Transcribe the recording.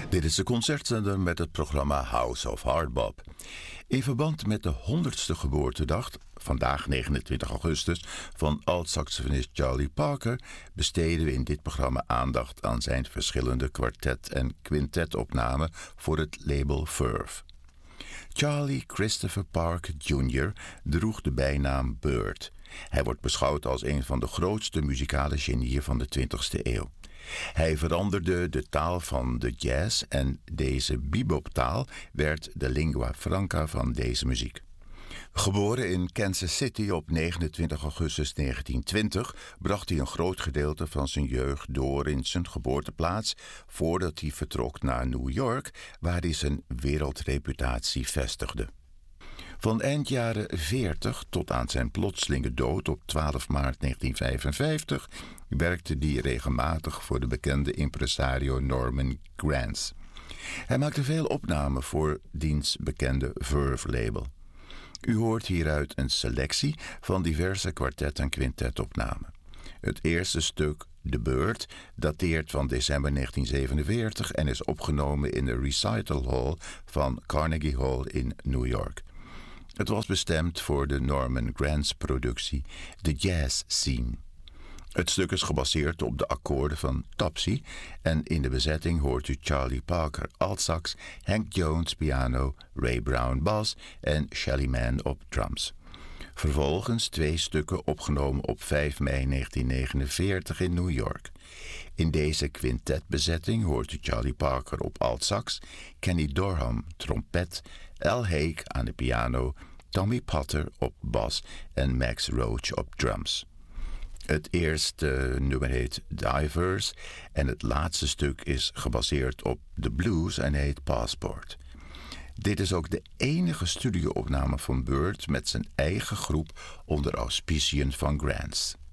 Dit is de concertzender met het programma House of Hardbop. In verband met de 100ste geboortedag, vandaag 29 augustus, van alt-saxofonist Charlie Parker, besteden we in dit programma aandacht aan zijn verschillende kwartet- en quintetopnamen voor het label Verve. Charlie Christopher Parker Jr. droeg de bijnaam Bird. Hij wordt beschouwd als een van de grootste muzikale genieën van de 20e eeuw. Hij veranderde de taal van de jazz en deze beboptaal werd de lingua franca van deze muziek. Geboren in Kansas City op 29 augustus 1920 bracht hij een groot gedeelte van zijn jeugd door in zijn geboorteplaats voordat hij vertrok naar New York, waar hij zijn wereldreputatie vestigde. Van eind jaren 40 tot aan zijn plotselinge dood op 12 maart 1955 werkte hij regelmatig voor de bekende impresario Norman Granz. Hij maakte veel opnamen voor diens bekende Verve-label. U hoort hieruit een selectie van diverse kwartet- en quintetopnamen. Het eerste stuk, The Bird, dateert van december 1947 en is opgenomen in de Recital Hall van Carnegie Hall in New York. Het was bestemd voor de Norman Granz-productie The Jazz Scene. Het stuk is gebaseerd op de akkoorden van Topsy en in de bezetting hoort u Charlie Parker altsax, Hank Jones piano, Ray Brown bas en Shelly Manne op drums. Vervolgens 2 stukken opgenomen op 5 mei 1949 in New York. In deze quintetbezetting hoort u Charlie Parker op altsax, Kenny Dorham trompet, Al Haig aan de piano, Tommy Potter op bas en Max Roach op drums. Het eerste nummer heet Divers en het laatste stuk is gebaseerd op de blues en heet Passport. Dit is ook de enige studioopname van Bird met zijn eigen groep onder auspiciën van Granz.